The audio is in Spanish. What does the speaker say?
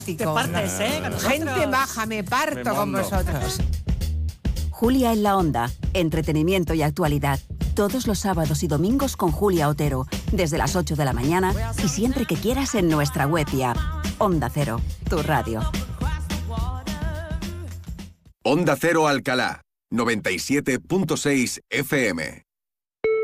Te partes, ¿eh? Gente baja, me parto con vosotros. Julia en la Onda, entretenimiento y actualidad. Todos los sábados y domingos con Julia Otero, desde las 8 de la mañana y siempre que quieras en nuestra web y app. Onda Cero, tu radio. Onda Cero Alcalá, 97.6 FM.